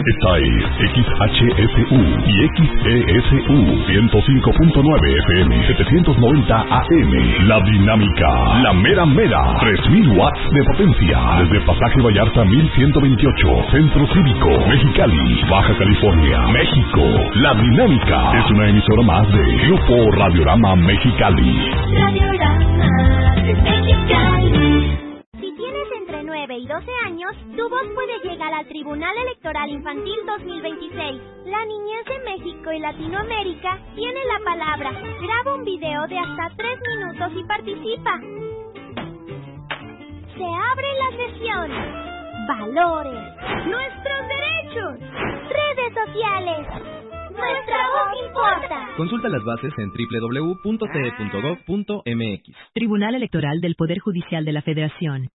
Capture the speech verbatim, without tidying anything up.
Esta es X H S U y X E S U ciento cinco punto nueve F M, setecientos noventa A M. La Dinámica, la mera mera, tres mil watts de potencia. Desde Pasaje Vallarta mil ciento veintiocho, Centro Cívico, Mexicali, Baja California, México. La Dinámica es una emisora más de Grupo Radiorama Mexicali. Radiorama Mexicali. Si tienes entre nueve y doce años, tu voz puede llegar al Tribunal Electoral Infantil dos mil veintiséis. La niñez de México y Latinoamérica tiene la palabra. Graba un video de hasta tres minutos y participa. Se abre la sesión. Valores. Nuestros derechos. Redes sociales. Nuestra voz importa. Consulta las bases en doble u doble u doble u punto c e punto gov punto m x. Tribunal Electoral del Poder Judicial de la Federación.